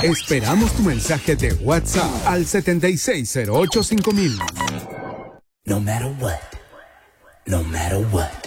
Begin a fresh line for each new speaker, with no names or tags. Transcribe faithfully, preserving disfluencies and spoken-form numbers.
Esperamos tu mensaje de WhatsApp al setenta y seis cero ocho cinco mil.
No matter what, no matter what.